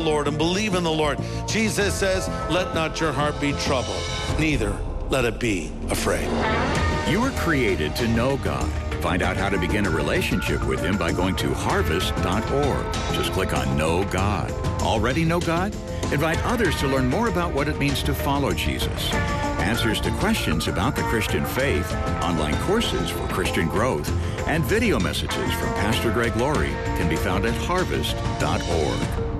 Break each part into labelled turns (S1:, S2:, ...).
S1: Lord and believe in the Lord. Jesus says, let not your heart be troubled, neither let it be afraid.
S2: You were created to know God. Find out how to begin a relationship with Him by going to harvest.org. Just click on Know God. Already know God? Invite others to learn more about what it means to follow Jesus. Answers to questions about the Christian faith, online courses for Christian growth, and video messages from Pastor Greg Laurie can be found at harvest.org.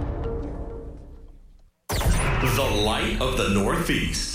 S3: The Light of the Northeast.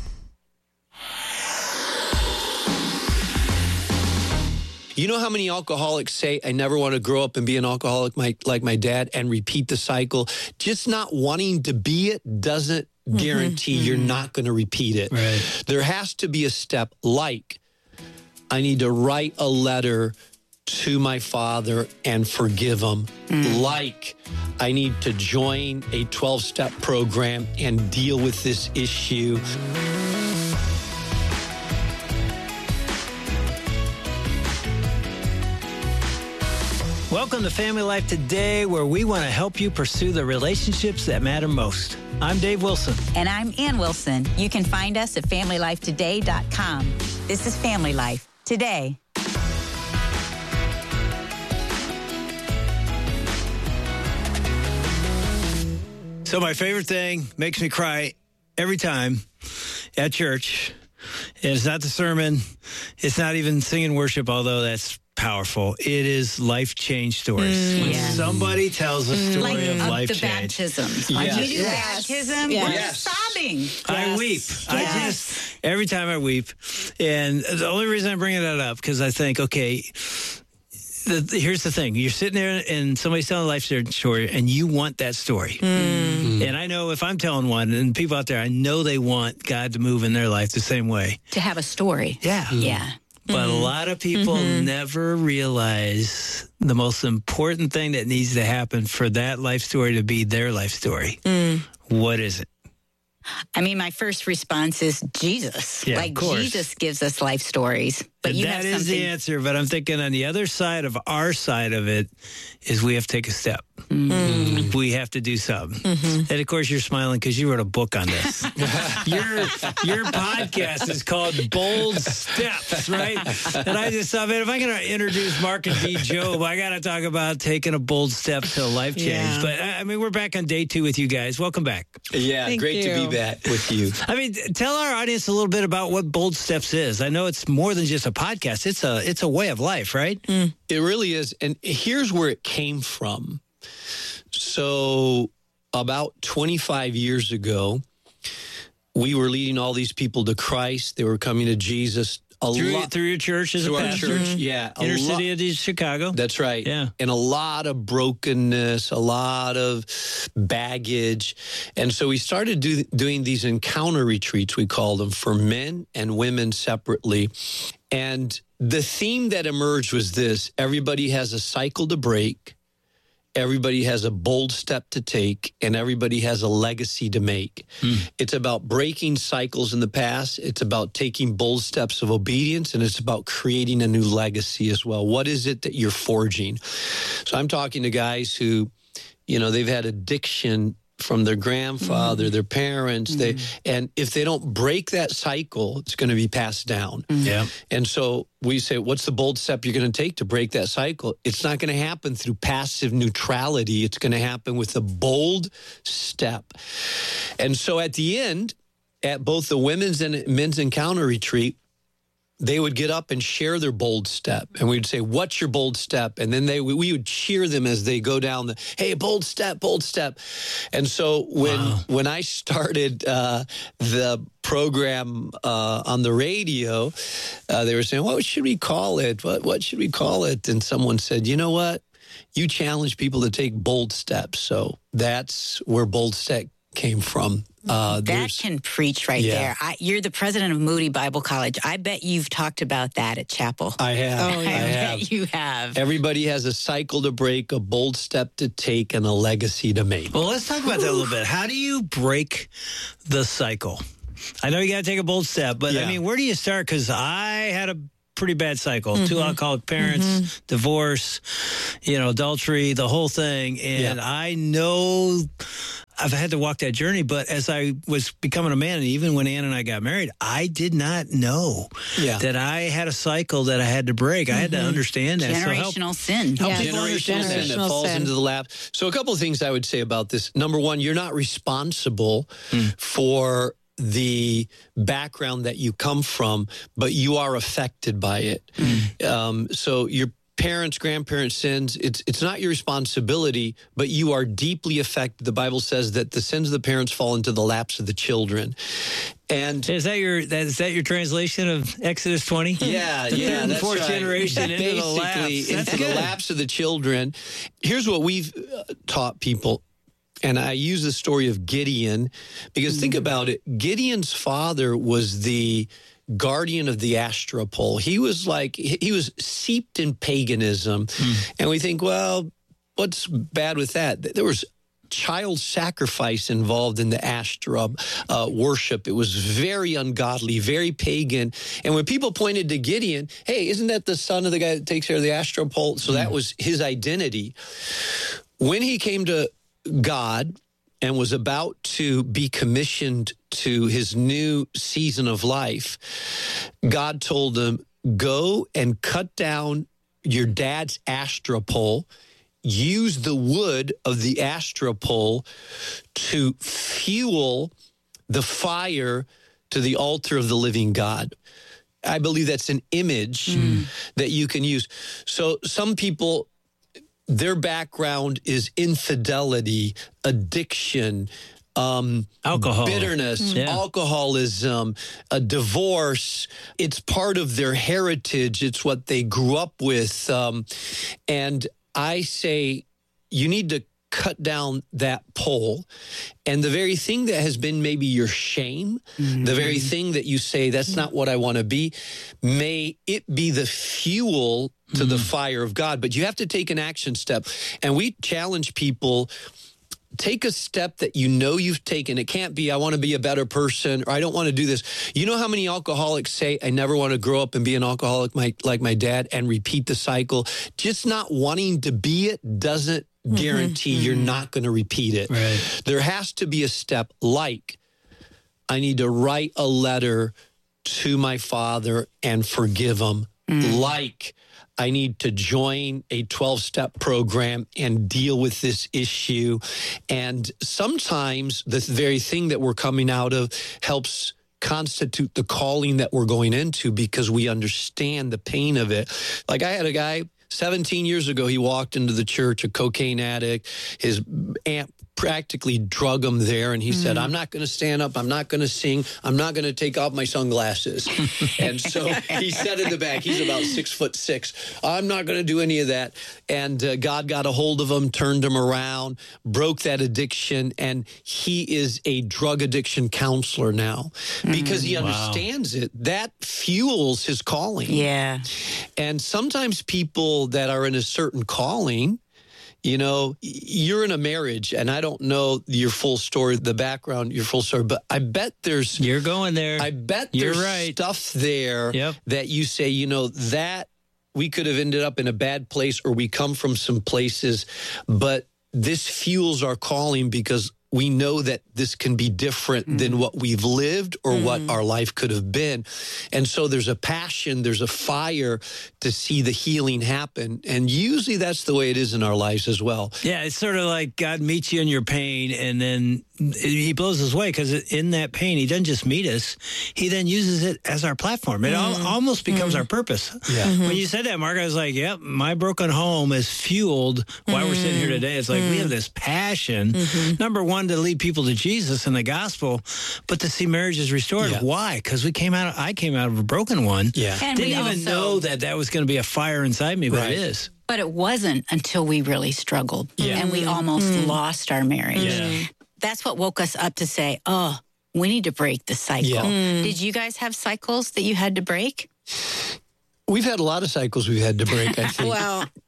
S4: You know how many alcoholics say, I never want to grow up and be an alcoholic like my dad and repeat the cycle? Just not wanting to be it doesn't guarantee you're not going to repeat it.
S5: Right.
S4: There has to be a step like, I need to write a letter to my father and forgive him. Like, I need to join a 12-step program and deal with this issue.
S5: Welcome to Family Life Today, where we want to help you pursue the relationships that matter most. I'm Dave Wilson.
S6: And I'm Ann Wilson. You can find us at FamilyLifeToday.com. This is Family Life Today.
S5: So my favorite thing makes me cry every time at church. It's not the sermon. It's not even singing worship, although that's powerful. It is life change stories. When somebody tells a story of life
S6: the
S5: change.
S6: baptisms.
S4: Yes.
S6: You do baptism, we're sobbing.
S5: I weep.
S6: Yes.
S5: Every time I weep. And the only reason I'm bringing that up, because I think, okay, here's the thing. You're sitting there and somebody's telling a life story and you want that story. And I know if I'm telling one and people out there, I know they want God to move in their life the same way.
S6: To have a story.
S5: Yeah.
S6: Yeah.
S5: But a lot of people never realize the most important thing that needs to happen for that life story to be their life story. What is it?
S6: I mean, my first response is Jesus.
S5: Yeah,
S6: like,
S5: of course.
S6: Jesus gives us life stories. But
S5: And
S6: you
S5: that
S6: have
S5: is the
S6: something.
S5: answer. But I'm thinking on the other side of our side of it is we have to take a step. We have to do something. And of course, you're smiling because you wrote a book on this. your podcast is called Bold Steps, right? And I just thought, man, if I'm going to introduce Mark and Dee Job, I got to talk about taking a bold step to a life change.
S7: Yeah.
S5: But I mean, we're back on day 2 with you guys. Welcome back.
S4: Yeah,
S7: Thank
S4: great to
S7: you.
S4: be back with you.
S5: I mean, tell our audience a little bit about what Bold Steps is. I know it's more than just a podcast. It's a way of life, right?
S4: It really is. And here's where it came from. So about 25 years ago, we were leading all these people to Christ. They were coming to Jesus.
S5: Through your church as a
S4: Through our
S5: pastor?
S4: church, yeah.
S5: Inner city of Chicago?
S4: That's right.
S5: Yeah.
S4: And a lot of brokenness, a lot of baggage. And so we started doing these encounter retreats, we called them, for men and women separately. And the theme that emerged was this: everybody has a cycle to break, everybody has a bold step to take, and everybody has a legacy to make. It's about breaking cycles in the past. It's about taking bold steps of obedience, and it's about creating a new legacy as well. What is it that you're forging? So I'm talking to guys who, you know, they've had addiction from their grandfather, their parents, and if they don't break that cycle, it's going to be passed down.
S5: Yeah.
S4: And so we say, what's the bold step you're going to take to break that cycle? It's not going to happen through passive neutrality. It's going to happen with a bold step. And so at the end, at both the women's and men's encounter retreat, they would get up and share their bold step. And we'd say, what's your bold step? And then we would cheer them as they go down hey, bold step, bold step. And so when I started the program on the radio, they were saying, what should we call it? What should we call it? And someone said, you know what? You challenge people to take bold steps. So that's where bold step came from.
S6: That can preach right there. You're the president of Moody Bible College. I bet you've talked about that at chapel.
S4: I have.
S6: I bet you have.
S4: Everybody has a cycle to break, a bold step to take, and a legacy to make.
S5: Well, let's talk about that a little bit. How do you break the cycle? I know you got to take a bold step, but I mean, where do you start? Because I had a pretty bad cycle. 2 alcoholic parents, divorce, adultery, the whole thing. And I know I've had to walk that journey. But as I was becoming a man, and even when Ann and I got married, I did not know that I had a cycle that I had to break. I had to understand that.
S6: Generational sin.
S4: Generational sin that falls into the lap. So a couple of things I would say about this. Number one, you're not responsible for the background that you come from, but you are affected by it. So your parents, grandparents' sins, it's not your responsibility, but you are deeply affected. The Bible says that the sins of the parents fall into the laps of the children. And
S5: is that your translation of Exodus 20?
S4: Yeah,
S5: the third and
S4: that's
S5: fourth
S4: right.
S5: generation into the laps.
S4: Into the laps of the children. Here's what we've taught people. And I use the story of Gideon because think about it. Gideon's father was the guardian of the Astra pole. He was seeped in paganism. And we think, well, what's bad with that? There was child sacrifice involved in the Astra worship. It was very ungodly, very pagan. And when people pointed to Gideon, hey, isn't that the son of the guy that takes care of the Astra pole? So that was his identity. When he came to God and was about to be commissioned to his new season of life, God told him, go and cut down your dad's Astra pole, use the wood of the Astra pole to fuel the fire to the altar of the living God. I believe that's an image that you can use. So some people, their background is infidelity, addiction,
S5: alcohol,
S4: bitterness, alcoholism, a divorce. It's part of their heritage. It's what they grew up with. And I say you need to cut down that pole. And the very thing that has been maybe your shame, the very thing that you say, that's not what I want to be, may it be the fuel to the fire of God. But you have to take an action step. And we challenge people, take a step that you know you've taken. It can't be, I want to be a better person, or I don't want to do this. You know how many alcoholics say, I never want to grow up and be an alcoholic like my dad, and repeat the cycle? Just not wanting to be it doesn't guarantee you're not going to repeat it.
S5: Right.
S4: There has to be a step, like I need to write a letter to my father and forgive him. Like I need to join a 12-step program and deal with this issue. And sometimes the very thing that we're coming out of helps constitute the calling that we're going into because we understand the pain of it. Like I had a guy 17 years ago, he walked into the church, a cocaine addict. His aunt practically drug him there. And he said, I'm not going to stand up. I'm not going to sing. I'm not going to take off my sunglasses. And so he said in the back, he's about 6'6". I'm not going to do any of that. And God got a hold of him, turned him around, broke that addiction. And he is a drug addiction counselor now because he understands it. That fuels his calling.
S6: Yeah.
S4: And sometimes people that are in a certain calling, you know, you're in a marriage, and I don't know your full story, the background, your full story, but I bet there's...
S5: You're going there.
S4: I bet there's stuff there that you say, you know, that we could have ended up in a bad place, or we come from some places, but this fuels our calling because we know that this can be different than what we've lived or what our life could have been. And so there's a passion, there's a fire to see the healing happen. And usually that's the way it is in our lives as well.
S5: Yeah, it's sort of like God meets you in your pain, and then he blows us away because in that pain, he doesn't just meet us. He then uses it as our platform. It almost becomes our purpose. Yeah. When you said that, Mark, I was like, yep, my broken home is fueled why we're sitting here today. It's like we have this passion, number one, to lead people to Jesus and the gospel, but to see marriages restored. Yeah. Why? Because I came out of a broken one.
S4: Yeah.
S6: And
S5: didn't even know that was going to be a fire inside me, but it is.
S6: But it wasn't until we really struggled and we almost lost our marriage. Yeah. That's what woke us up to say, oh, we need to break the cycle. Yeah. Did you guys have cycles that you had to break?
S4: We've had a lot of cycles we've had to break, I think.
S6: Well,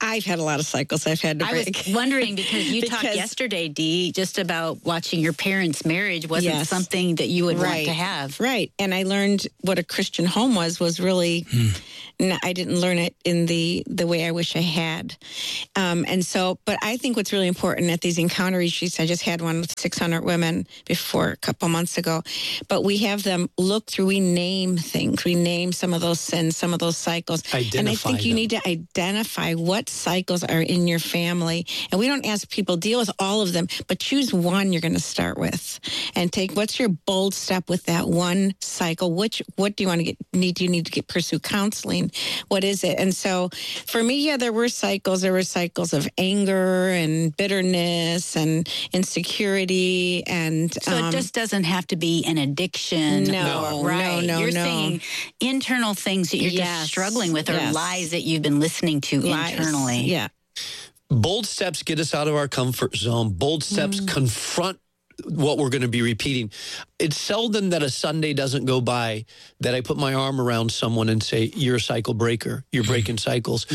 S7: I've had a lot of cycles I've had to break.
S6: I was wondering because you talked yesterday, Dee, just about watching your parents' marriage wasn't something that you would want to have.
S7: Right. And I learned what a Christian home was really, I didn't learn it in the way I wish I had. But I think what's really important at these encounter retreats, I just had one with 600 women before a couple months ago, but we have them look through, we name things. We name some of those sins, some of those cycles. And I think you need to identify what cycles are in your family. And we don't ask people deal with all of them, but choose one you're going to start with and what's your bold step with that one cycle? What do you want to do you need to pursue counseling? What is it? And so for me, there were cycles. There were cycles of anger and bitterness and insecurity. And
S6: so it just doesn't have to be an addiction.
S7: No,
S6: You're saying internal things that you're just struggling with or lies that you've been listening to internally.
S7: Yeah.
S4: Bold steps get us out of our comfort zone. Bold steps confront what we're going to be repeating. It's seldom that a Sunday doesn't go by that I put my arm around someone and say, you're a cycle breaker. You're breaking cycles.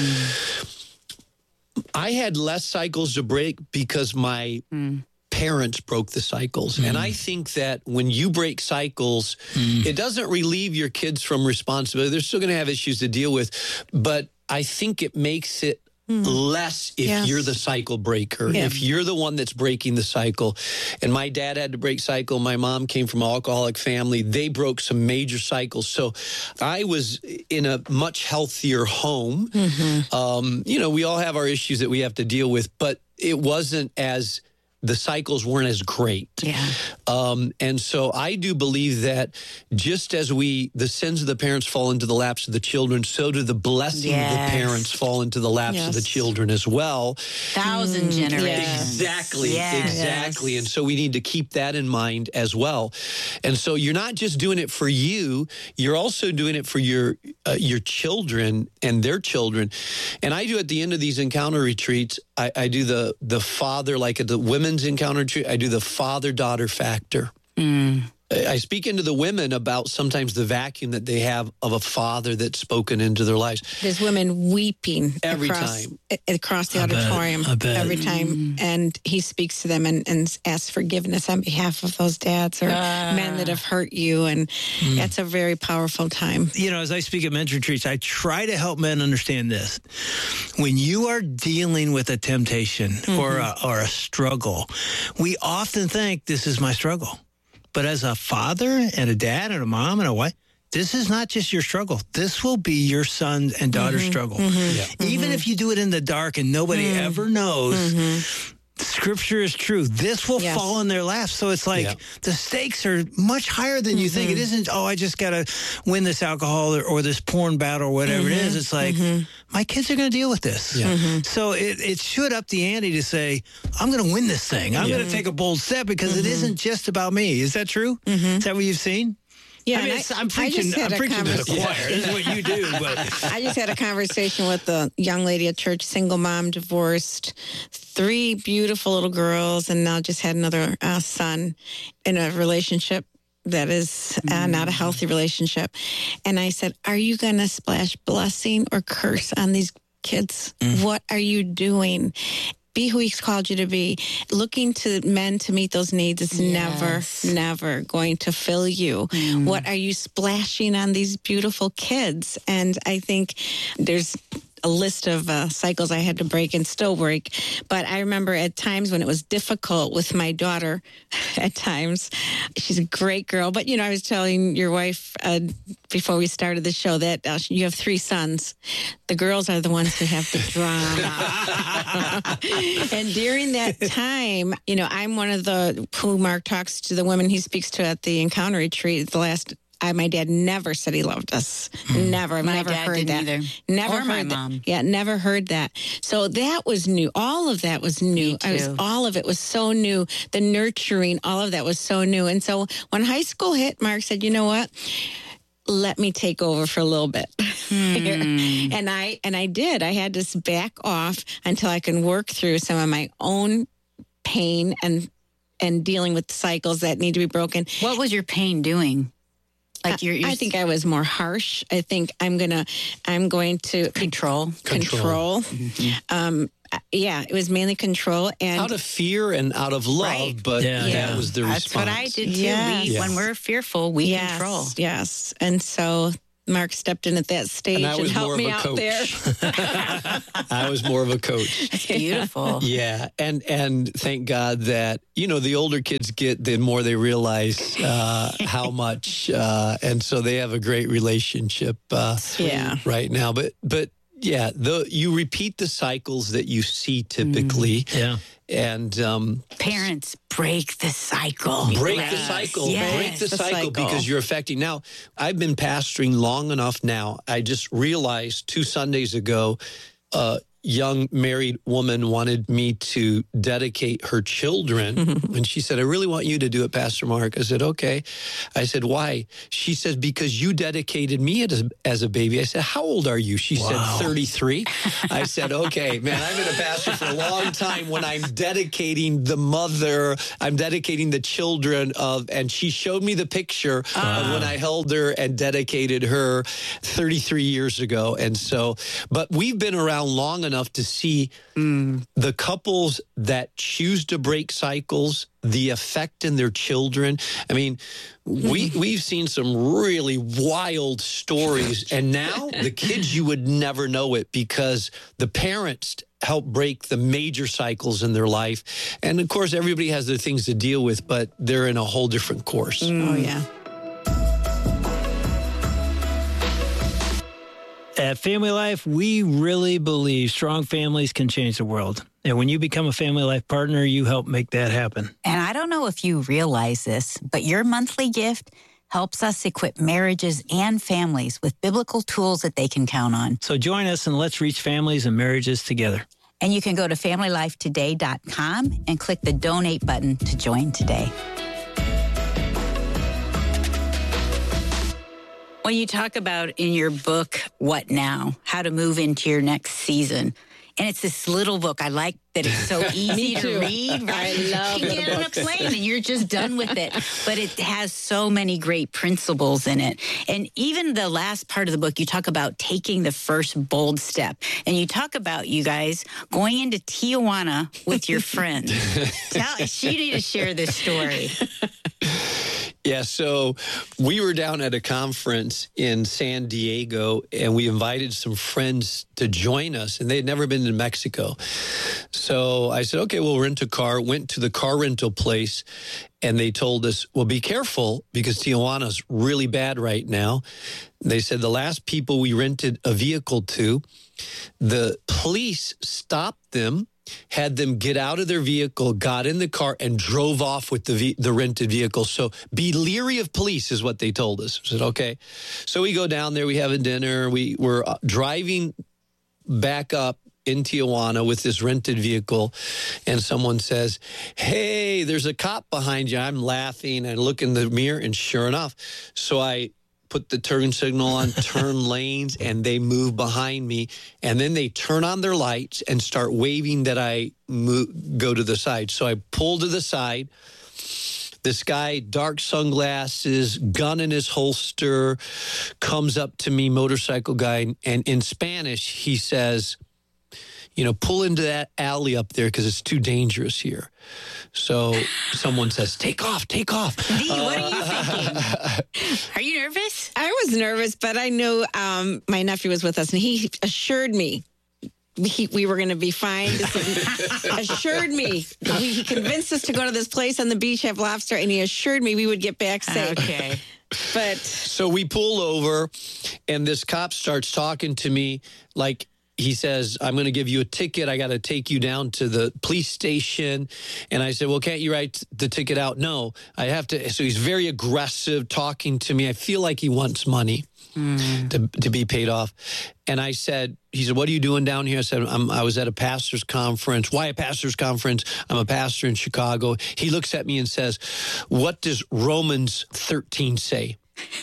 S4: I had less cycles to break because my parents broke the cycles. And I think that when you break cycles, it doesn't relieve your kids from responsibility. They're still going to have issues to deal with, but I think it makes it less if you're the cycle breaker, if you're the one that's breaking the cycle. And my dad had to break cycle. My mom came from an alcoholic family. They broke some major cycles. So I was in a much healthier home. We all have our issues that we have to deal with, but it wasn't as the cycles weren't as great. And so I do believe that just as the sins of the parents fall into the laps of the children, so do the blessings of the parents fall into the laps of the children as well.
S6: 1,000 generations.
S4: Exactly. And so we need to keep that in mind as well. And so you're not just doing it for you, you're also doing it for your children and their children. And I do at the end of these encounter retreats, I do the father, like at the women's encounter retreat, I do the father-daughter factor. I speak into the women about sometimes the vacuum that they have of a father that's spoken into their lives.
S7: There's women weeping
S4: across
S7: the auditorium every time. And he speaks to them and asks forgiveness on behalf of those dads or men that have hurt you. And that's a very powerful time.
S5: As I speak at men's retreats, I try to help men understand this. When you are dealing with a temptation or a struggle, we often think this is my struggle. But as a father and a dad and a mom and a wife, this is not just your struggle. This will be your son and daughter's struggle. Even if you do it in the dark and nobody ever knows, Scripture is true. This will fall in their laps. So it's like the stakes are much higher than you think. It isn't, I just got to win this alcohol or this porn battle or whatever it is. It's like, my kids are going to deal with this. So it should up the ante to say, I'm going to win this thing. I'm going to take a bold step because it isn't just about me. Is that true? Is that what you've seen?
S7: Yeah,
S5: I'm preaching to the choir. This is what you do. But
S7: I just had a conversation with a young lady at church, single mom, divorced, 3 beautiful little girls, and now just had another son in a relationship that is not a healthy relationship. And I said, are you going to splash blessing or curse on these kids? What are you doing? Be who he's called you to be. Looking to men to meet those needs is never going to fill you. What are you splashing on these beautiful kids? And I think there's a list of cycles I had to break and still break. But I remember at times when it was difficult with my daughter, at times, she's a great girl. But, I was telling your wife before we started the show that you have 3 sons. The girls are the ones who have the drama. And during that time, I'm one of who Mark talks to, the women he speaks to at the encounter retreat, my dad never said he loved us. Never. I've never heard that.
S6: Either.
S7: Never
S6: or
S7: heard
S6: my
S7: that.
S6: mom.
S7: Yeah, never heard that. So that was new. All of that was new. All of it was so new. The nurturing, all of that was so new. And so when high school hit, Mark said, you know what? Let me take over for a little bit. And I did. I had to back off until I can work through some of my own pain and dealing with cycles that need to be broken.
S6: What was your pain doing? Like
S7: I think I was more harsh. I think I'm going to
S6: control.
S7: Mm-hmm. Yeah, it was mainly control and
S4: out of fear and out of love,
S6: Right.
S4: but that was the
S6: That's
S4: response.
S6: what I did too.
S7: Yes.
S6: When we're fearful, we control.
S7: Yes, and so Mark stepped in at that stage
S4: I
S7: and
S4: was
S7: helped
S4: more
S7: me
S4: of a
S7: out
S4: coach.
S7: there.
S4: I was more of a coach.
S6: It's beautiful.
S4: Yeah, and thank God that the older kids get, the more they realize how much, and so they have a great relationship right now. But yeah, you repeat the cycles that you see typically.
S5: Yeah.
S4: And
S6: parents, break the cycle.
S4: Break the cycle.
S6: Yes.
S4: Break the
S7: The
S4: cycle
S7: cycle.
S4: because you're affecting. Now, I've been pastoring long enough now. I just realized 2 Sundays ago, a young married woman wanted me to dedicate her children. And she said, I really want you to do it, Pastor Mark. I said, okay. I said, why? She said, because you dedicated me as a baby. I said, how old are you? She said, 33. I said, okay, man, I've been a pastor for a long time. When I'm dedicating the mother, I'm dedicating the children and she showed me the picture of when I held her and dedicated her 33 years ago. And so, but we've been around long enough to see the couples that choose to break cycles, the effect in their children. I mean, we've seen some really wild stories, and now the kids, you would never know it because the parents help break the major cycles in their life. And of course, everybody has their things to deal with, but they're in a whole different course.
S7: Oh, yeah.
S5: At Family Life, we really believe strong families can change the world. And when you become a Family Life partner, you help make that happen.
S6: And I don't know if you realize this, but your monthly gift helps us equip marriages and families with biblical tools that they can count on.
S5: So join us and let's reach families and marriages together.
S6: And you can go to FamilyLifeToday.com and click the donate button to join today. When you talk about in your book, What Now? How to Move into Your Next Season. And it's this little book. I like that it's so easy to read. Right?
S7: I love
S6: You
S7: little
S6: get on a
S7: books.
S6: plane and you're just done with it. But it has so many great principles in it. And even the last part of the book, you talk about taking the first bold step. And you talk about, you guys, going into Tijuana with your friends. You need to share this story.
S4: Yeah, so we were down at a conference in San Diego, and we invited some friends to join us, and they had never been to Mexico. So I said, okay, we'll rent a car. Went to the car rental place, and they told us, well, be careful because Tijuana's really bad right now. They said the last people we rented a vehicle to, the police stopped them, had them get out of their vehicle, got in the car, and drove off with the rented vehicle. So be leery of police is what they told us. I said, okay. So we go down there. We have a dinner. We were driving back up in Tijuana with this rented vehicle, and someone says, hey, there's a cop behind you. I'm laughing. I look in the mirror, and sure enough. So I put the turn signal on, turn lanes, and they move behind me. And then they turn on their lights and start waving that I go to the side. So I pull to the side. This guy, dark sunglasses, gun in his holster, comes up to me, motorcycle guy, and in Spanish, he says, pull into that alley up there because it's too dangerous here. So someone says, take off.
S6: Dee, what are you thinking? Are you nervous?
S7: I was nervous, but I knew my nephew was with us, and he assured me we were going to be fine. Assured me. He convinced us to go to this place on the beach, have lobster, and he assured me we would get back safe.
S6: Okay.
S7: But
S4: so we pull over, and this cop starts talking to me like, he says, I'm going to give you a ticket. I got to take you down to the police station. And I said, well, can't you write the ticket out? No, I have to. So he's very aggressive talking to me. I feel like he wants money to be paid off. And I said, he said, what are you doing down here? I said, I was at a pastor's conference. Why a pastor's conference? I'm a pastor in Chicago. He looks at me and says, what does Romans 13 say?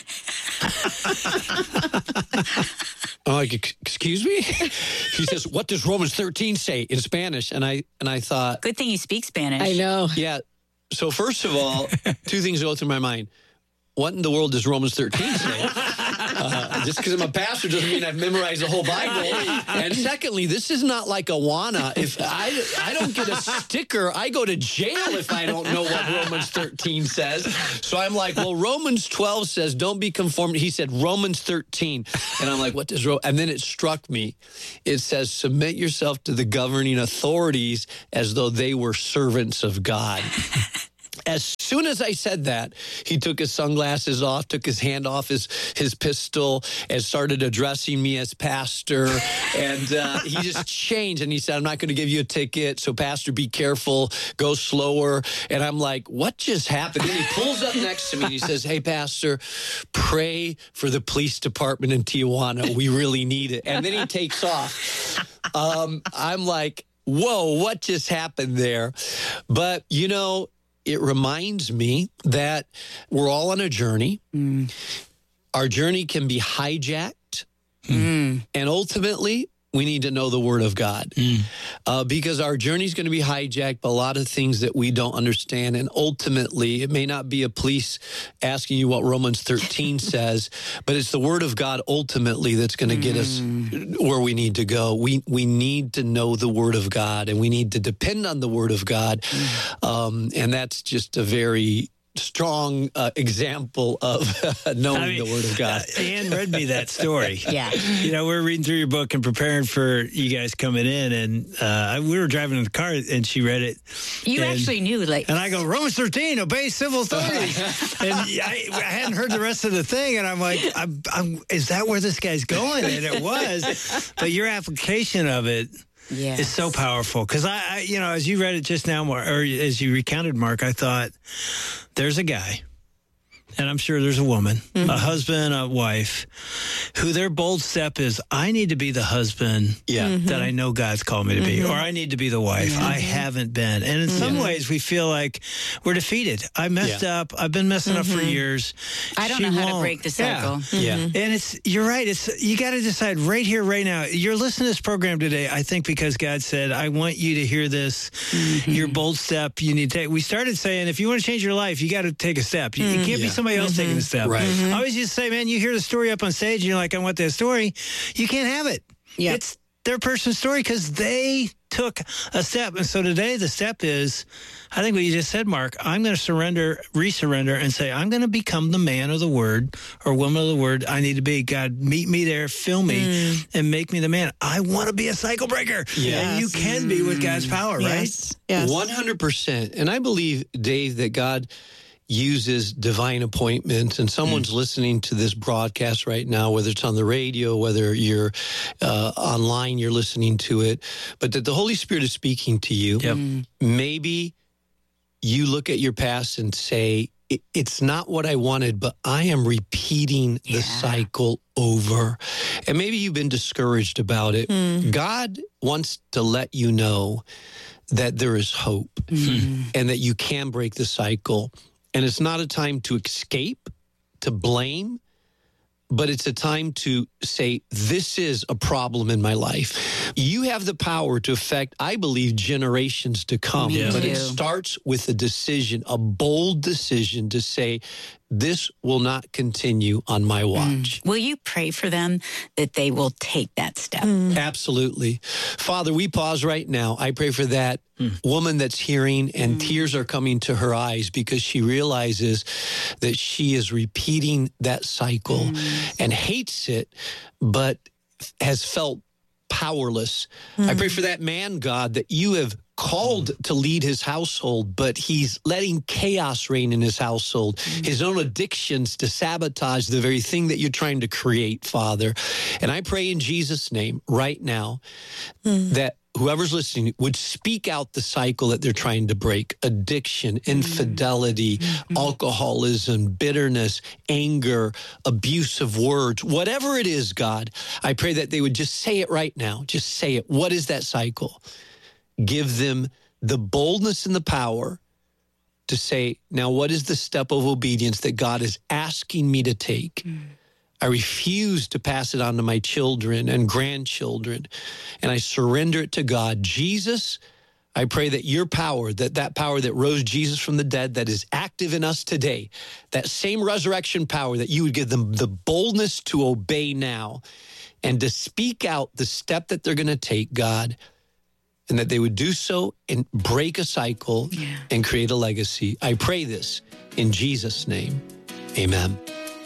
S4: I'm like, excuse me? He says, what does Romans 13 say in Spanish? And I thought,
S6: Good thing you speak Spanish.
S7: I know.
S4: yeah. So first of all, 2 things go through my mind. what in the world does Romans 13 say? Just because I'm a pastor doesn't mean I've memorized the whole Bible. And secondly, this is not like Awana. If I don't get a sticker, I go to jail if I don't know what Romans 13 says. So I'm like, well, Romans 12 says, don't be conformed. He said Romans 13. And I'm like, what does and then it struck me. It says, submit yourself to the governing authorities as though they were servants of God. As soon as I said that, he took his sunglasses off, took his hand off his pistol, and started addressing me as pastor. And he just changed, and he said, I'm not going to give you a ticket, so pastor, be careful, go slower. And I'm like, what just happened? Then he pulls up next to me, and he says, hey, pastor, pray for the police department in Tijuana. We really need it. And then he takes off. I'm like, whoa, what just happened there? But, you know, it reminds me that we're all on a journey. Our journey can be hijacked. And ultimately, we need to know the Word of God. Because our journey is going to be hijacked by a lot of things that we don't understand. And ultimately, it may not be a police asking you what Romans 13 says, but it's the Word of God ultimately that's going to get us where we need to go. We need to know the Word of God, and we need to depend on the Word of God. And that's just a very strong example of knowing the Word of God.
S5: Ann read me that story.
S6: Yeah.
S5: You know, we're reading through your book and preparing for you guys coming in, and we were driving in the car, and she read it.
S6: You actually knew, like...
S5: And I go, Romans 13, obey civil authorities. And I hadn't heard the rest of the thing, and I'm like, is that where this guy's going? And it was. But your application of it is so powerful. Because I, you know, as you read it just now, or as you recounted, Mark, I thought, there's a guy, and I'm sure there's a woman, a husband, a wife, who their bold step is, I need to be the husband that I know God's called me to be, or I need to be the wife. I haven't been. And in some ways, we feel like we're defeated. I messed up. I've been messing up for years.
S6: I don't know how to break the cycle.
S5: And you're right. You got to decide right here, right now. You're listening to this program today, I think, because God said, I want you to hear this. Your bold step you need to take. We started saying, if you want to change your life, you got to take a step. You can't be somebody else taking a step.
S4: Right.
S5: I always used to say, man, you hear the story up on stage, and you're like, I want that story. You can't have it. It's their person's story because they took a step. And so today the step is, I think what you just said, Mark, I'm going to resurrender and say, I'm going to become the man of the Word or woman of the Word I need to be. God, meet me there, fill me, and make me the man. I want to be a cycle breaker. And you can be with God's power, right?
S7: Yes.
S4: 100%. And I believe, Dave, that God uses divine appointments, and someone's listening to this broadcast right now, whether it's on the radio, whether you're online, you're listening to it, but that the Holy Spirit is speaking to you. Maybe you look at your past and say, it's not what I wanted, but I am repeating the cycle over. And maybe you've been discouraged about it. God wants to let you know that there is hope and that you can break the cycle. And it's not a time to escape, to blame, but it's a time to say, this is a problem in my life. You have the power to affect, I believe, generations to come. But it starts with a decision, a bold decision to say, this will not continue on my watch.
S6: Will you pray for them that they will take that step?
S4: Absolutely. Father, we pause right now. I pray for that woman that's hearing, and tears are coming to her eyes because she realizes that she is repeating that cycle and hates it, but has felt powerless. I pray for that man, God, that you have called to lead his household, but he's letting chaos reign in his household, his own addictions to sabotage the very thing that you're trying to create, Father. And I pray in Jesus' name right now that whoever's listening would speak out the cycle that they're trying to break: addiction, infidelity, alcoholism, bitterness, anger, abusive words, whatever it is, God. I pray that they would just say it right now. Just say it. What is that cycle? Give them the boldness and the power to say, now what is the step of obedience that God is asking me to take? I refuse to pass it on to my children and grandchildren, and I surrender it to God. Jesus, I pray that your power, that power that rose Jesus from the dead, that is active in us today, that same resurrection power, that you would give them the boldness to obey now and to speak out the step that they're going to take, God, and that they would do so and break a cycle and create a legacy. I pray this in Jesus' name. Amen.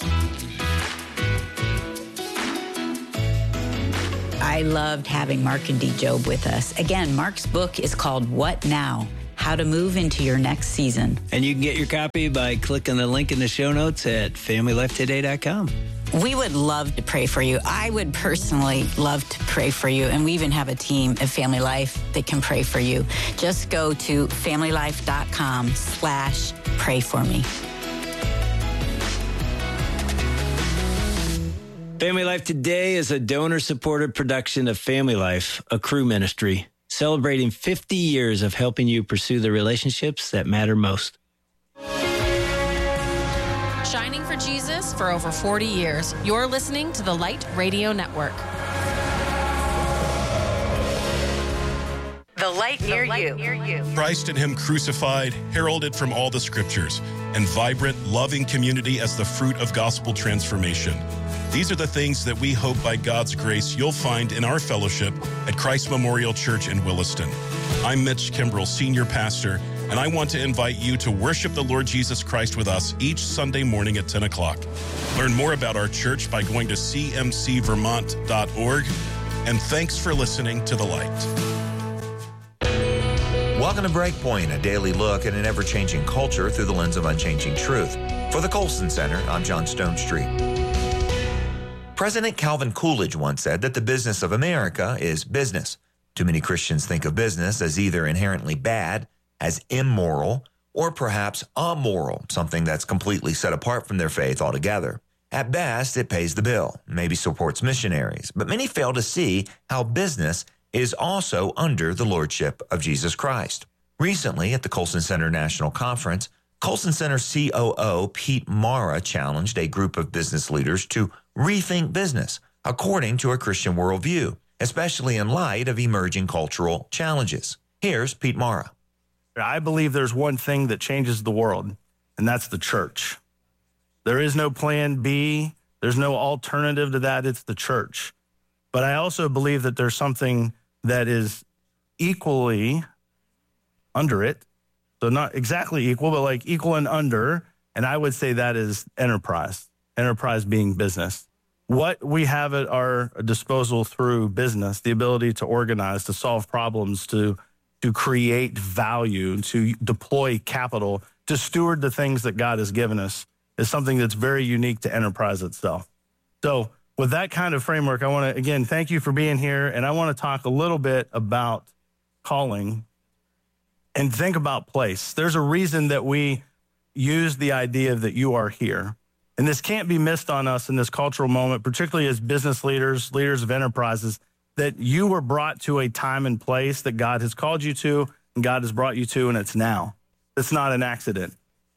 S6: I loved having Mark and D. Job with us. Again, Mark's book is called What Now? How to Move into Your Next Season.
S5: And you can get your copy by clicking the link in the show notes at familylifetoday.com.
S6: We would love to pray for you. I would personally love to pray for you. And we even have a team at Family Life that can pray for you. Just go to familylife.com/pray for me.
S5: Family Life Today is a donor-supported production of Family Life, a crew ministry, celebrating 50 years of helping you pursue the relationships that matter most.
S8: Shining for Jesus for over 40 years. You're listening to the Light Radio Network.
S6: The light near you.
S9: Christ and Him crucified, heralded from all the scriptures, and vibrant, loving community as the fruit of gospel transformation. These are the things that we hope by God's grace you'll find in our fellowship at Christ Memorial Church in Williston. I'm Mitch Kimbrell, Senior Pastor, and I want to invite you to worship the Lord Jesus Christ with us each Sunday morning at 10 o'clock. Learn more about our church by going to cmcvermont.org. And thanks for listening to The Light.
S10: Welcome to Breakpoint, a daily look at an ever-changing culture through the lens of unchanging truth. For the Colson Center, I'm John Stonestreet. President Calvin Coolidge once said that the business of America is business. Too many Christians think of business as either inherently bad, as immoral, or perhaps amoral, something that's completely set apart from their faith altogether. At best, it pays the bill, maybe supports missionaries, but many fail to see how business is also under the lordship of Jesus Christ. Recently, at the Colson Center National Conference, Colson Center COO Pete Mara challenged a group of business leaders to rethink business according to a Christian worldview, especially in light of emerging cultural challenges. Here's Pete Mara.
S11: I believe there's one thing that changes the world, and that's the church. There is no plan B. There's no alternative to that. It's the church. But I also believe that there's something that is equally under it. So not exactly equal, but like equal and under. And I would say that is enterprise being business. What we have at our disposal through business, the ability to organize, to solve problems, to create value, to deploy capital, to steward the things that God has given us, is something that's very unique to enterprise itself. So with that kind of framework, I want to, again, thank you for being here. And I want to talk a little bit about calling and think about place. There's a reason that we use the idea that you are here. And this can't be missed on us in this cultural moment, particularly as business leaders, leaders of enterprises, that you were brought to a time and place that God has called you to and God has brought you to, and it's now. It's not an accident.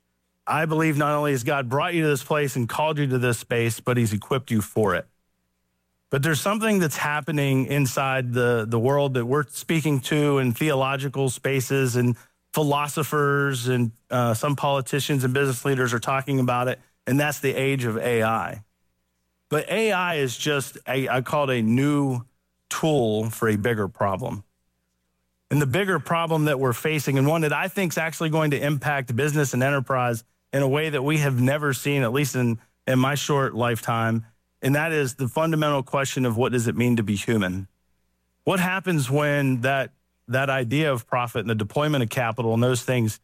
S11: I believe not only has God brought you to this place and called you to this space, but He's equipped you for it. But there's something that's happening inside the world that we're speaking to in theological spaces, and philosophers and some politicians and business leaders are talking about it, and that's the age of AI. But AI is just, I call it a new tool for a bigger problem. And the bigger problem that we're facing, and one that I think is actually going to impact business and enterprise in a way that we have never seen, at least in my short lifetime, and that is the fundamental question of what does it mean to be human? What happens when that idea of profit and the deployment of capital and those things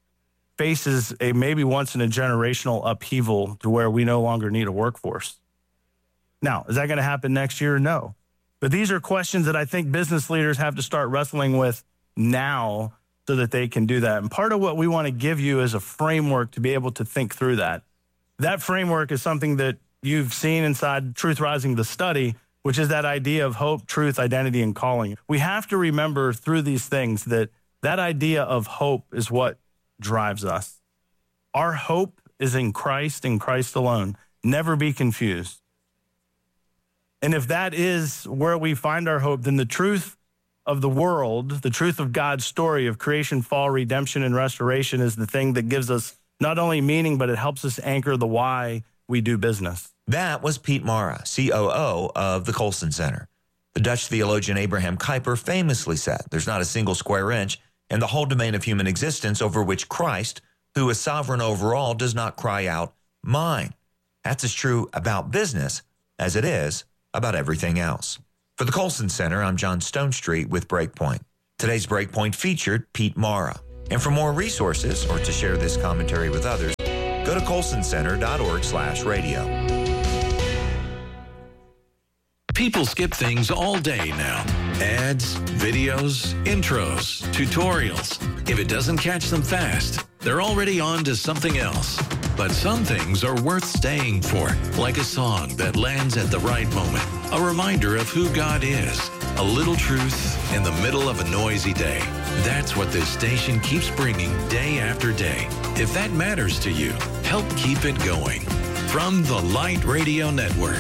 S11: faces a maybe once in a generational upheaval to where we no longer need a workforce? Now, is that going to happen next year? No. But these are questions that I think business leaders have to start wrestling with now so that they can do that. And part of what we want to give you is a framework to be able to think through that. That framework is something that you've seen inside Truth Rising, the study, which is that idea of hope, truth, identity, and calling. We have to remember through these things that idea of hope is what drives us. Our hope is in Christ and Christ alone. Never be confused. And if that is where we find our hope, then the truth of the world, the truth of God's story of creation, fall, redemption, and restoration is the thing that gives us not only meaning, but it helps us anchor the why we do business.
S10: That was Piet Mara, COO of the Colson Center. The Dutch theologian Abraham Kuyper famously said, "There's not a single square inch in the whole domain of human existence over which Christ, who is sovereign over all, does not cry out, 'Mine.'" That's as true about business as it is about everything else. For the Colson Center, I'm John Stonestreet with Breakpoint. Today's Breakpoint featured Piet Mara. And for more resources or to share this commentary with others, go to colsoncenter.org/radio.
S12: People skip things all day now. Ads, videos, intros, tutorials. If it doesn't catch them fast, they're already on to something else. But some things are worth staying for, like a song that lands at the right moment. A reminder of who God is. A little truth in the middle of a noisy day. That's what this station keeps bringing day after day. If that matters to you, help keep it going. From the Light Radio Network.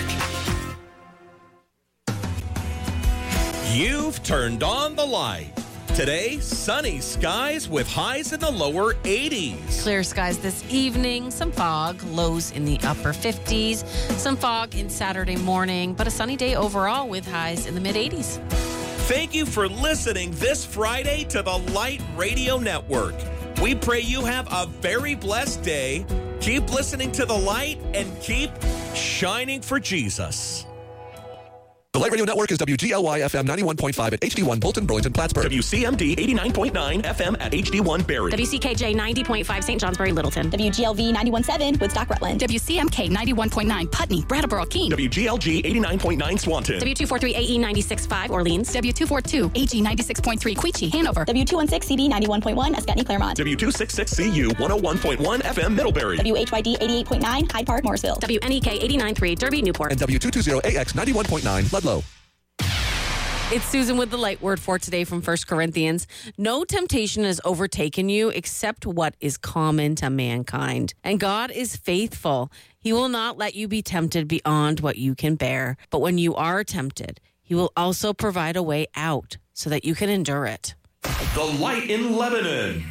S3: You've turned on the light. Today, sunny skies with highs in the lower 80s.
S8: Clear skies this evening, some fog, lows in the upper 50s, some fog in Saturday morning, but a sunny day overall with highs in the mid-80s.
S3: Thank you for listening this Friday to the Light Radio Network. We pray you have a very blessed day. Keep listening to the light and keep shining for Jesus.
S13: The Light Radio Network is WGLY FM 91.5 at HD1 Bolton, Burlington, Plattsburgh.
S3: WCMD 89.9 FM at HD1 Barrie.
S14: WCKJ 90.5 St. Johnsbury, Littleton.
S15: WGLV 91.7 Woodstock, Rutland.
S14: WCMK 91.9 Putney, Brattleboro, Keene.
S3: WGLG 89.9 Swanton.
S14: W243 AE 96.5 Orleans. W242 AG 96.3 Queechee, Hanover.
S15: W216 CD 91.1 Escutney, Claremont.
S3: W266 CU 101.1 FM Middlebury.
S15: WHYD 88.9 Hyde Park, Morrisville.
S14: WNEK 89.3 Derby, Newport.
S13: And W220 AX 91.9 Ludlow.
S8: It's Susan with the light word for today from 1 Corinthians. No temptation has overtaken you except what is common to mankind. And God is faithful. He will not let you be tempted beyond what you can bear. But when you are tempted, he will also provide a way out so that you can endure it.
S3: The Light in Lebanon.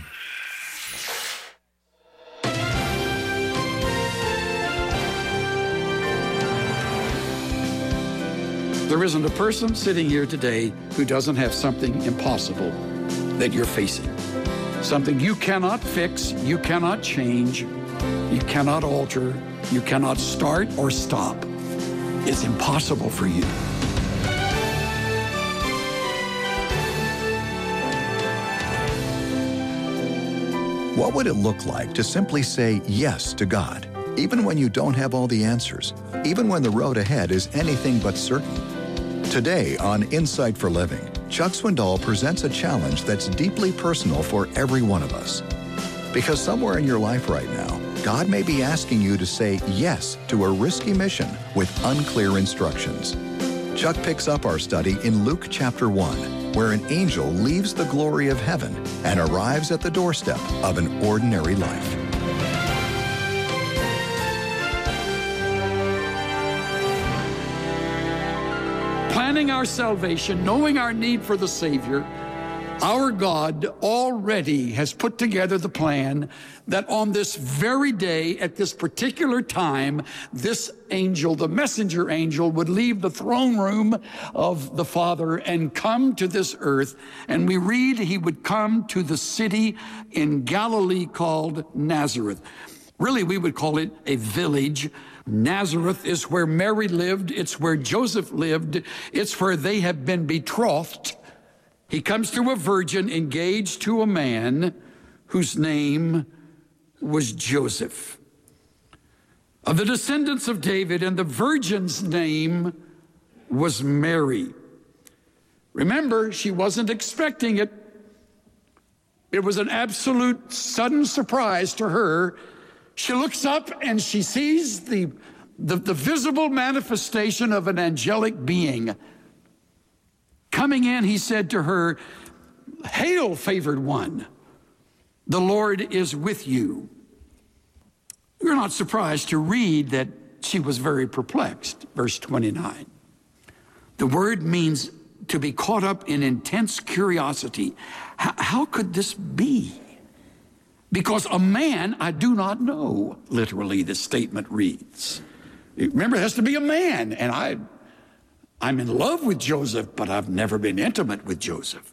S16: There isn't a person sitting here today who doesn't have something impossible that you're facing. Something you cannot fix, you cannot change, you cannot alter, you cannot start or stop. It's impossible for you.
S17: What would it look like to simply say yes to God, even when you don't have all the answers, even when the road ahead is anything but certain? Today on Insight for Living, Chuck Swindoll presents a challenge that's deeply personal for every one of us. Because somewhere in your life right now, God may be asking you to say yes to a risky mission with unclear instructions. Chuck picks up our study in Luke chapter 1, where an angel leaves the glory of heaven and arrives at the doorstep of an ordinary life.
S16: Planning our salvation, knowing our need for the Savior, our God already has put together the plan that on this very day, at this particular time, this angel, the messenger angel, would leave the throne room of the Father and come to this earth. And we read he would come to the city in Galilee called Nazareth. Really, we would call it a village. Nazareth is where Mary lived. It's where Joseph lived. It's where they have been betrothed. He comes to a virgin engaged to a man whose name was Joseph, of the descendants of David, and the virgin's name was Mary. Remember, she wasn't expecting it. It was an absolute sudden surprise to her. She looks up and she sees the visible manifestation of an angelic being. Coming in, he said to her, "Hail, favored one, the Lord is with you." You're not surprised to read that she was very perplexed. Verse 29. The word means to be caught up in intense curiosity. How could this be? Because a man I do not know, literally the statement reads. Remember, it has to be a man, and I'm in love with Joseph, but I've never been intimate with Joseph.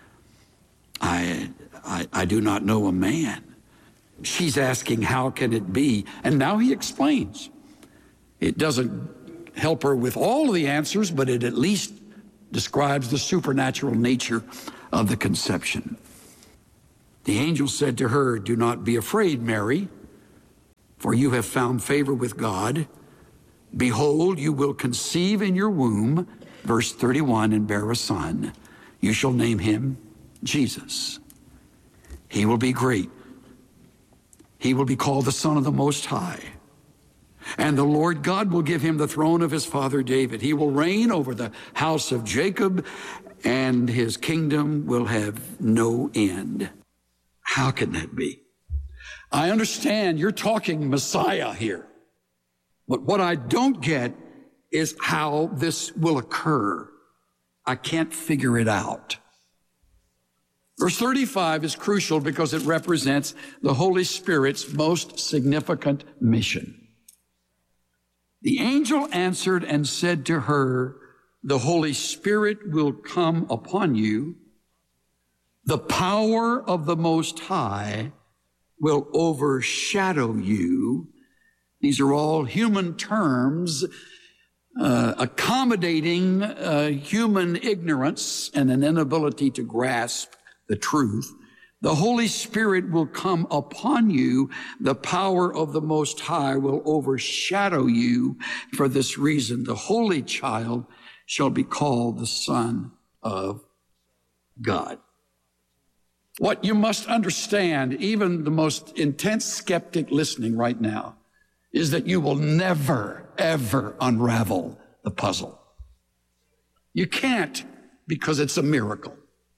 S16: I do not know a man. She's asking, how can it be? And now he explains. It doesn't help her with all of the answers, but it at least describes the supernatural nature of the conception. The angel said to her, do not be afraid, Mary, for you have found favor with God. Behold, you will conceive in your womb, verse 31, and bear a son. You shall name him Jesus. He will be great. He will be called the Son of the Most High. And the Lord God will give him the throne of his father David. He will reign over the house of Jacob, and his kingdom will have no end. How can that be? I understand you're talking Messiah here. But what I don't get is how this will occur. I can't figure it out. Verse 35 is crucial because it represents the Holy Spirit's most significant mission. The angel answered and said to her, the Holy Spirit will come upon you. The power of the Most High will overshadow you. These are all human terms accommodating human ignorance and an inability to grasp the truth. The Holy Spirit will come upon you. The power of the Most High will overshadow you. For this reason, the Holy Child shall be called the Son of God. What you must understand, even the most intense skeptic listening right now, is that you will never, ever unravel the puzzle. You can't, because it's a miracle.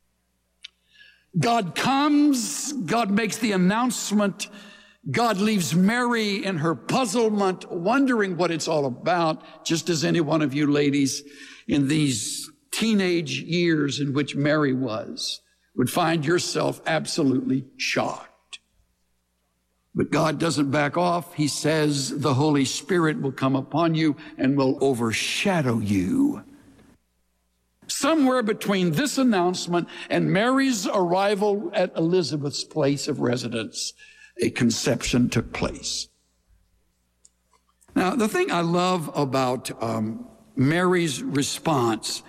S16: God comes, God makes the announcement, God leaves Mary in her puzzlement, wondering what it's all about, just as any one of you ladies in these teenage years in which Mary was would find yourself absolutely shocked. But God doesn't back off. He says the Holy Spirit will come upon you and will overshadow you. Somewhere between this announcement and Mary's arrival at Elizabeth's place of residence, a conception took place. Now, the thing I love about Mary's response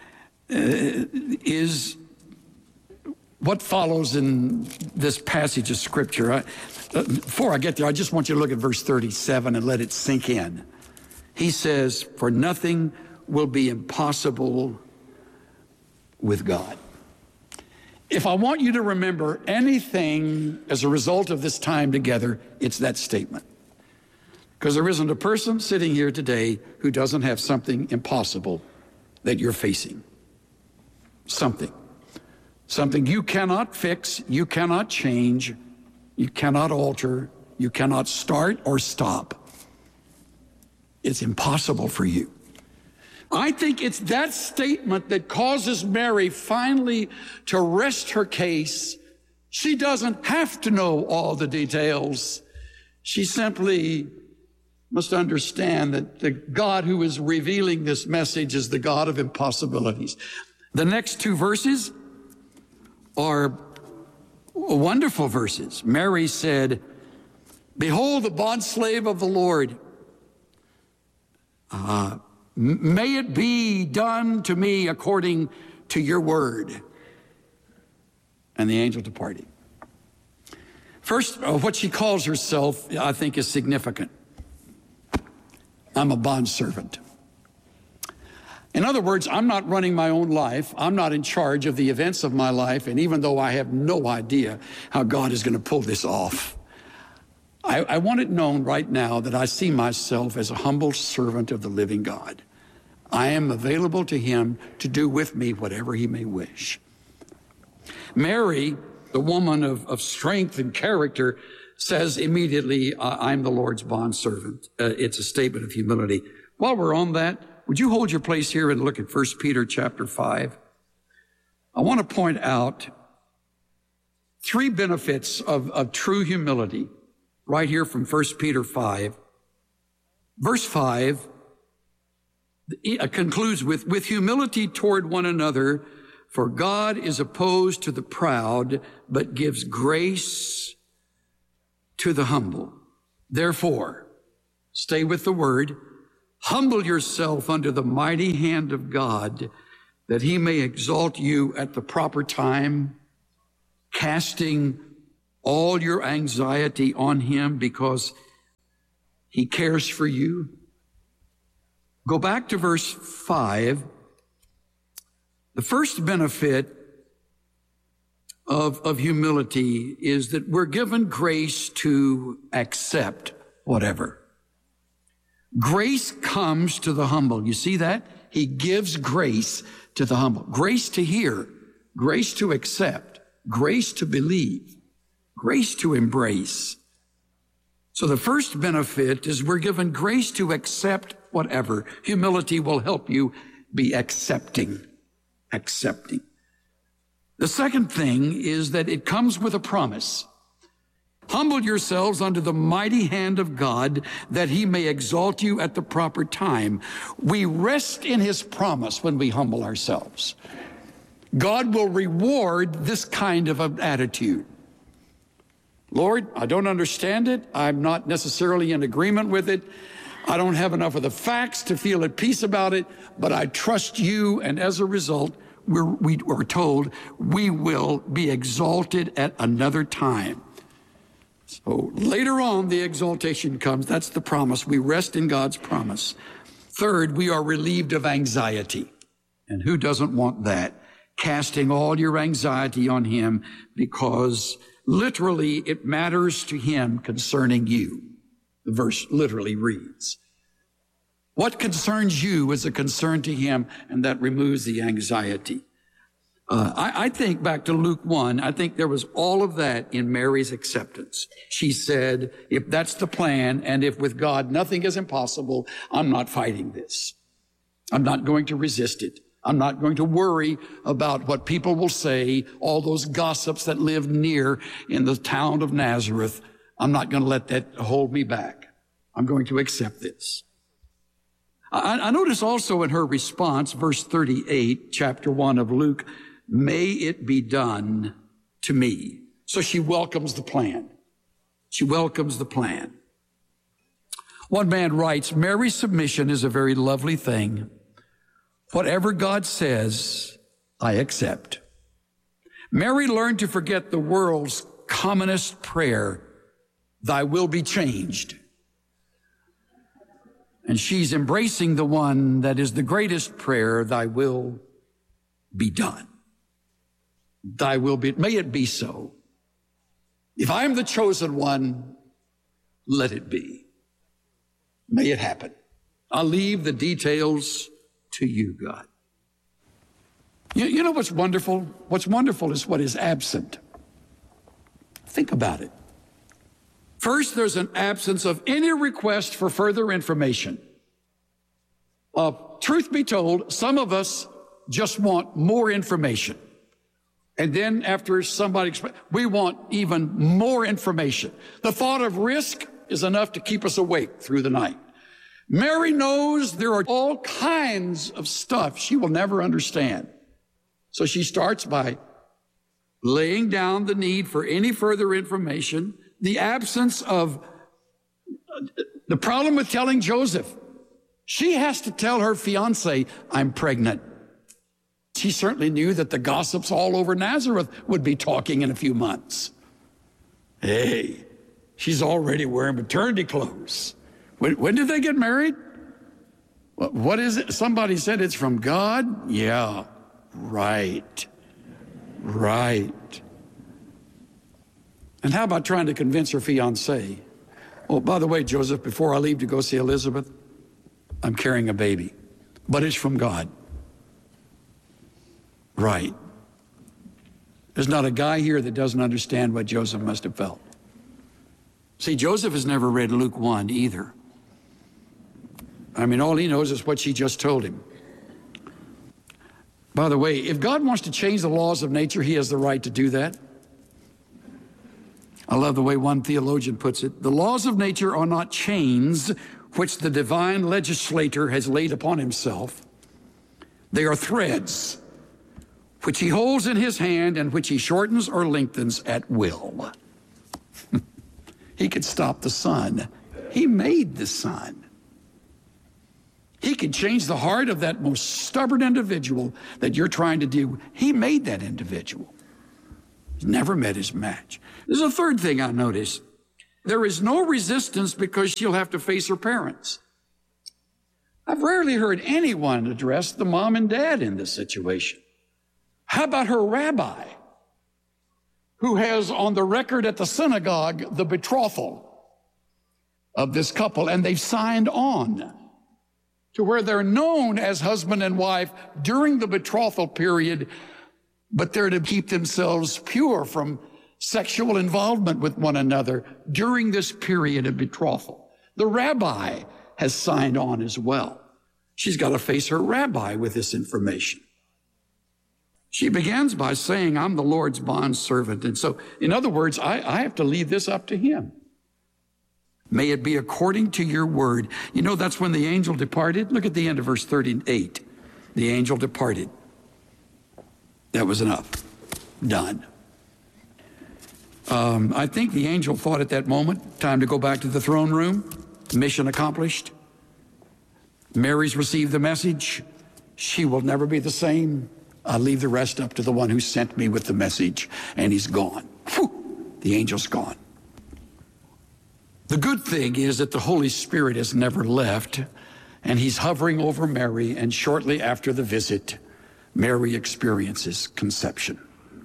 S16: is what follows in this passage of Scripture. Before I get there, I just want you to look at verse 37 and let it sink in. He says, for nothing will be impossible with God. If I want you to remember anything as a result of this time together, it's that statement. Because there isn't a person sitting here today who doesn't have something impossible that you're facing. Something you cannot fix, you cannot change, you cannot alter, you cannot start or stop. It's impossible for you. I think it's that statement that causes Mary finally to rest her case. She doesn't have to know all the details. She simply must understand that the God who is revealing this message is the God of impossibilities. The next two verses are wonderful verses. Mary said, behold, the bondslave of the Lord. May it be done to me according to your word. And the angel departed. First, what she calls herself, I think, is significant. I'm a bondservant. In other words, I'm not running my own life. I'm not in charge of the events of my life. And even though I have no idea how God is going to pull this off, I want it known right now that I see myself as a humble servant of the living God. I am available to him to do with me whatever he may wish. Mary, the woman of strength and character, says immediately, I'm the Lord's bondservant. It's a statement of humility. While we're on that, Would you hold your place here and look at 1 Peter chapter 5? I want to point out 3 benefits of true humility right here from 1 Peter 5. Verse 5 concludes with humility toward one another, for God is opposed to the proud, but gives grace to the humble. Therefore, stay with the word, humble yourself under the mighty hand of God, that he may exalt you at the proper time, casting all your anxiety on him because he cares for you. Go back to verse 5. The first benefit of humility is that we're given grace to accept whatever. Grace comes to the humble. You see that? He gives grace to the humble. Grace to hear, grace to accept, grace to believe, grace to embrace. So the first benefit is we're given grace to accept whatever. Humility will help you be accepting. The second thing is that it comes with a promise. Humble yourselves under the mighty hand of God, that he may exalt you at the proper time. We rest in his promise when we humble ourselves. God will reward this kind of an attitude. Lord, I don't understand it. I'm not necessarily in agreement with it. I don't have enough of the facts to feel at peace about it, but I trust you, and as a result, we're told we will be exalted at another time. So later on, the exaltation comes. That's the promise. We rest in God's promise. Third, we are relieved of anxiety. And who doesn't want that? Casting all your anxiety on him, because literally it matters to him concerning you. The verse literally reads, what concerns you is a concern to him, and that removes the anxiety. I think back to Luke 1, I think there was all of that in Mary's acceptance. She said, if that's the plan, and if with God nothing is impossible, I'm not fighting this. I'm not going to resist it. I'm not going to worry about what people will say, all those gossips that live near in the town of Nazareth. I'm not going to let that hold me back. I'm going to accept this. I notice also in her response, verse 38, chapter 1 of Luke, may it be done to me. So she welcomes the plan. She welcomes the plan. One man writes, Mary's submission is a very lovely thing. Whatever God says, I accept. Mary learned to forget the world's commonest prayer, thy will be changed. And she's embracing the one that is the greatest prayer, thy will be done. Thy will be, may it be so. If I'm the chosen one, let it be. May it happen. I'll leave the details to you, God. You know what's wonderful? What's wonderful is what is absent. Think about it. First, there's an absence of any request for further information. Truth be told, some of us just want more information. And then after somebody, we want even more information. The thought of risk is enough to keep us awake through the night. Mary knows there are all kinds of stuff she will never understand. So she starts by laying down the need for any further information, the absence of the problem with telling Joseph. She has to tell her fiance, I'm pregnant. She certainly knew that the gossips all over Nazareth would be talking in a few months. Hey, she's already wearing maternity clothes. When did they get married? What is it? Somebody said it's from God? Yeah, right. And how about trying to convince her fiancé? Oh, by the way, Joseph, before I leave to go see Elizabeth, I'm carrying a baby, but it's from God. Right. There's not a guy here that doesn't understand what Joseph must have felt. See, Joseph has never read Luke 1 either. I mean, all he knows is what she just told him. By the way, if God wants to change the laws of nature, he has the right to do that. I love the way one theologian puts it. The laws of nature are not chains which the divine legislator has laid upon himself. They are threads which he holds in his hand and which he shortens or lengthens at will. He could stop the sun. He made the sun. He could change the heart of that most stubborn individual that you're trying to deal with. He made that individual. He's never met his match. There's a third thing I noticed. There is no resistance because she'll have to face her parents. I've rarely heard anyone address the mom and dad in this situation. How about her rabbi, who has on the record at the synagogue the betrothal of this couple, and they've signed on to where they're known as husband and wife during the betrothal period, but they're to keep themselves pure from sexual involvement with one another during this period of betrothal. The rabbi has signed on as well. She's got to face her rabbi with this information. She begins by saying, I'm the Lord's bondservant. And so, in other words, I have to leave this up to him. May it be according to your word. You know, that's when the angel departed. Look at the end of verse 38. The angel departed. That was enough. Done. I think the angel thought at that moment, time to go back to the throne room. Mission accomplished. Mary's received the message. She will never be the same. I'll leave the rest up to the one who sent me with the message, and he's gone. Whew, the angel's gone. The good thing is that the Holy Spirit has never left, and he's hovering over Mary, and shortly after the visit, Mary experiences conception.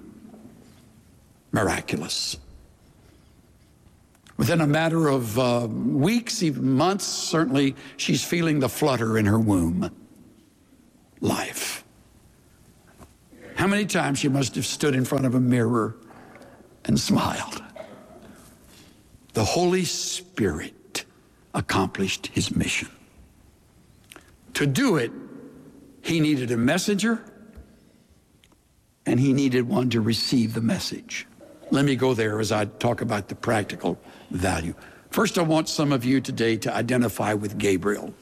S16: Miraculous. Within a matter of weeks, even months, certainly, she's feeling the flutter in her womb. Life. How many times she must have stood in front of a mirror and smiled. The Holy Spirit accomplished his mission. To do it, he needed a messenger, and he needed one to receive the message. Let me go there as I talk about the practical value. First, I want some of you today to identify with Gabriel.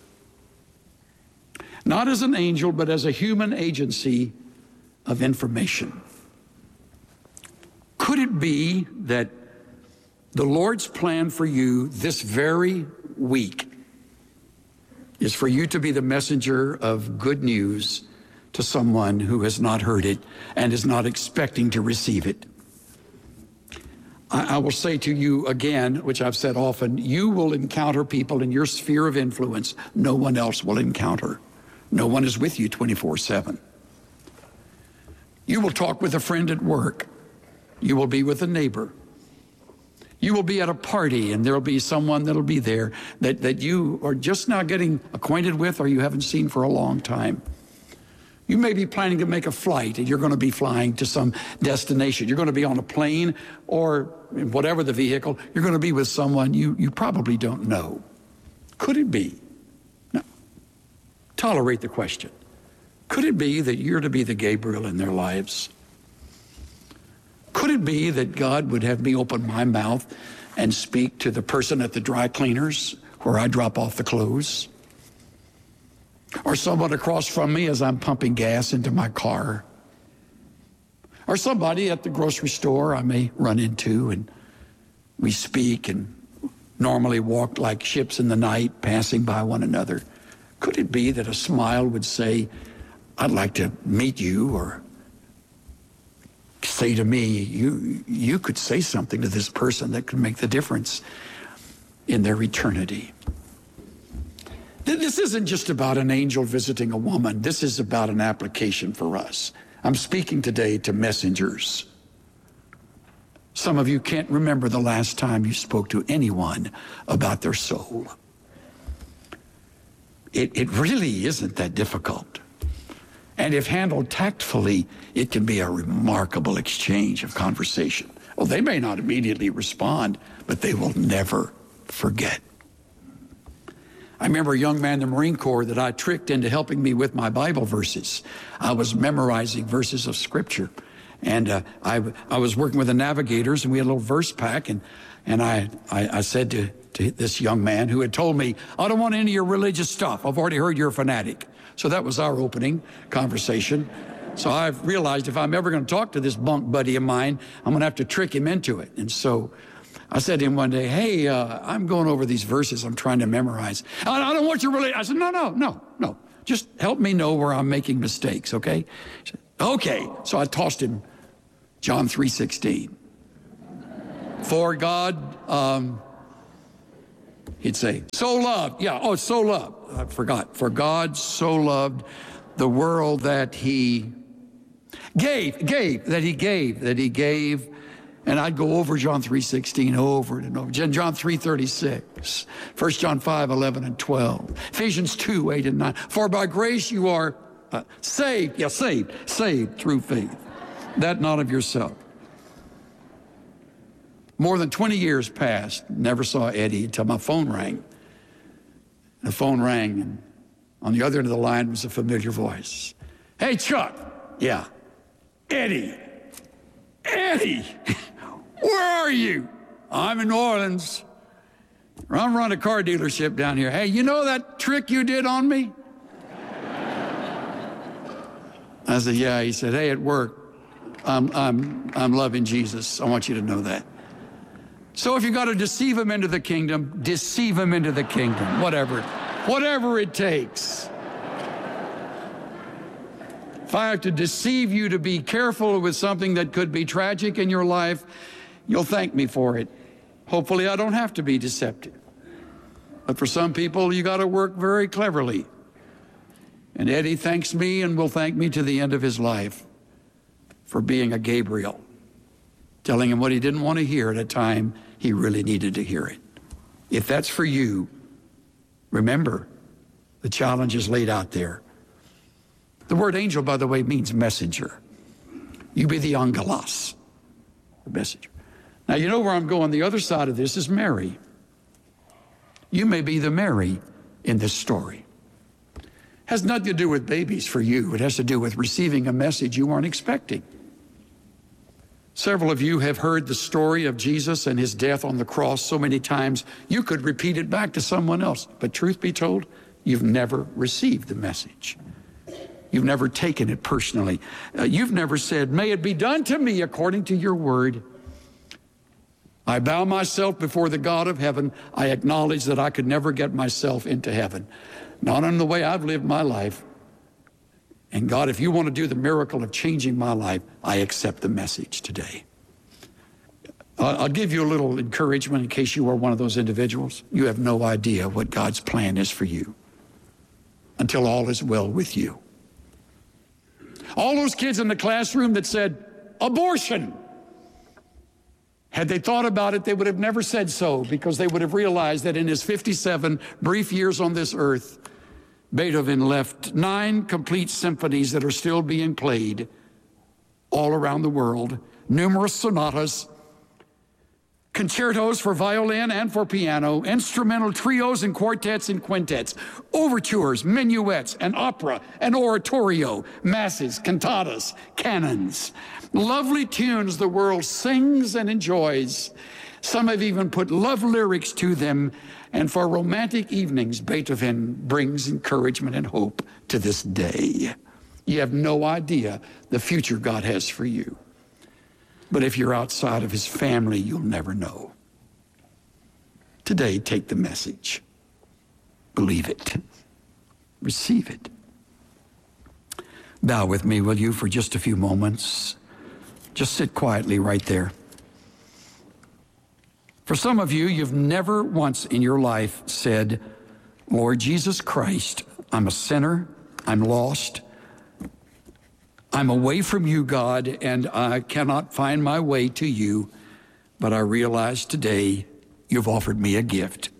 S16: Not as an angel, but as a human agency of information. Could it be that the Lord's plan for you this very week is for you to be the messenger of good news to someone who has not heard it and is not expecting to receive it? I will say to you again, which I've said often, you will encounter people in your sphere of influence no one else will encounter. No one is with you 24/7. You will talk with a friend at work. You will be with a neighbor. You will be at a party, and there will be someone that will be there that you are just now getting acquainted with or you haven't seen for a long time. You may be planning to make a flight, and you're going to be flying to some destination. You're going to be on a plane or whatever the vehicle. You're going to be with someone you probably don't know. Could it be? Now, tolerate the question. Could it be that you're to be the Gabriel in their lives? Could it be that God would have me open my mouth and speak to the person at the dry cleaners where I drop off the clothes? Or someone across from me as I'm pumping gas into my car? Or somebody at the grocery store I may run into, and we speak and normally walk like ships in the night, passing by one another. Could it be that a smile would say, I'd like to meet you, or say to me, you could say something to this person that could make the difference in their eternity? This isn't just about an angel visiting a woman. This is about an application for us. I'm speaking today to messengers. Some of you can't remember the last time you spoke to anyone about their soul. It really isn't that difficult. And if handled tactfully, it can be a remarkable exchange of conversation. Well, they may not immediately respond, but they will never forget. I remember a young man in the Marine Corps that I tricked into helping me with my Bible verses. I was memorizing verses of Scripture. And I was working with the navigators, and we had a little verse pack. And I said to this young man who had told me, I don't want any of your religious stuff. I've already heard you're a fanatic. So that was our opening conversation. So I've realized if I'm ever going to talk to this bunk buddy of mine, I'm going to have to trick him into it. And so I said to him one day, hey, I'm going over these verses I'm trying to memorize. I don't want your religion. I said, no. Just help me know where I'm making mistakes, okay? He said, okay. So I tossed him John 3:16. For God, he'd say, so loved. Yeah, so loved. I forgot. For God so loved the world that he gave. And I'd go over John 3:16 over and over. John 3:36, 1 John 5:11 and 12, Ephesians 2:8 and 9. For by grace you are saved through faith, that not of yourself. More than 20 years passed, never saw Eddie until my phone rang. The phone rang, and on the other end of the line was a familiar voice. Hey, Chuck. Yeah. Eddie, where are you? I'm in New Orleans. I'm running a car dealership down here. Hey, you know that trick you did on me? I said, yeah. He said, hey, at work, I'm loving Jesus. I want you to know that. So if you got to deceive him into the kingdom, deceive him into the kingdom, whatever it takes. If I have to deceive you to be careful with something that could be tragic in your life, you'll thank me for it. Hopefully I don't have to be deceptive. But for some people, you got to work very cleverly. And Eddie thanks me and will thank me to the end of his life for being a Gabriel, telling him what he didn't want to hear at a time he really needed to hear it. If that's for you, remember, the challenge is laid out there. The word angel, by the way, means messenger. You be the angelos, the messenger. Now, you know where I'm going. The other side of this is Mary. You may be the Mary in this story. It has nothing to do with babies for you. It has to do with receiving a message you weren't expecting. Several of you have heard the story of Jesus and his death on the cross so many times, you could repeat it back to someone else. But truth be told, you've never received the message. You've never taken it personally. You've never said, may it be done to me according to your word. I bow myself before the God of heaven. I acknowledge that I could never get myself into heaven, not in the way I've lived my life. And God, if you want to do the miracle of changing my life, I accept the message today. I'll give you a little encouragement in case you are one of those individuals. You have no idea what God's plan is for you until all is well with you. All those kids in the classroom that said, abortion. Had they thought about it, they would have never said so, because they would have realized that in his 57 brief years on this earth, Beethoven left 9 complete symphonies that are still being played all around the world, numerous sonatas, concertos for violin and for piano, instrumental trios and quartets and quintets, overtures, minuets, an opera, an oratorio, masses, cantatas, canons. Lovely tunes the world sings and enjoys. Some have even put love lyrics to them. And for romantic evenings, Beethoven brings encouragement and hope to this day. You have no idea the future God has for you. But if you're outside of his family, you'll never know. Today, take the message. Believe it. Receive it. Bow with me, will you, for just a few moments? Just sit quietly right there. For some of you, you've never once in your life said, Lord Jesus Christ, I'm a sinner, I'm lost, I'm away from you, God, and I cannot find my way to you, but I realize today you've offered me a gift.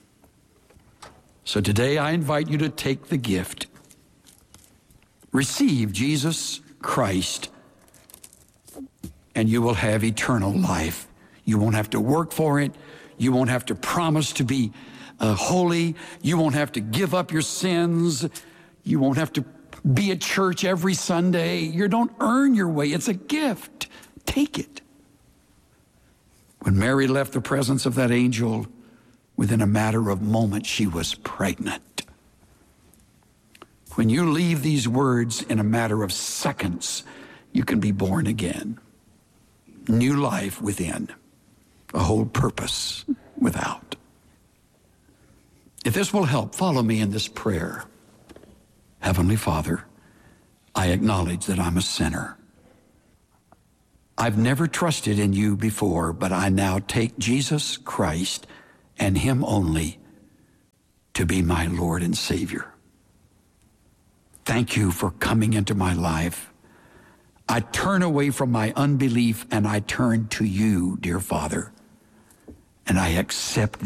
S16: So today I invite you to take the gift. Receive Jesus Christ, and you will have eternal life. You won't have to work for it. You won't have to promise to be holy. You won't have to give up your sins. You won't have to be at church every Sunday. You don't earn your way. It's a gift. Take it. When Mary left the presence of that angel, within a matter of moments, she was pregnant. When you leave these words in a matter of seconds, you can be born again. New life within, a whole purpose without. If this will help, follow me in this prayer. Heavenly Father, I acknowledge that I'm a sinner. I've never trusted in you before, but I now take Jesus Christ and him only to be my Lord and Savior. Thank you for coming into my life. I turn away from my unbelief and I turn to you, dear Father, and I accept